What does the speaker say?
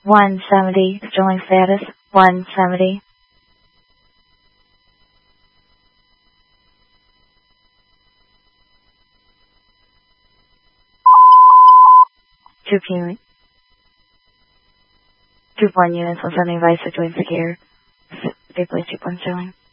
170. Sterling status, 170. Two P. 2 foreign units, 170 Vice, join secure. Stay place 2 Sterling.